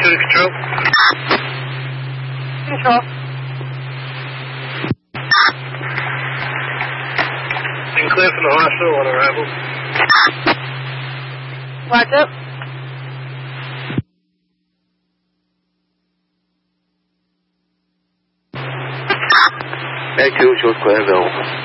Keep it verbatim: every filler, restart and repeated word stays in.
two to control. Control. And clear from the hospital on arrival. Watch up. Back two, short square, go.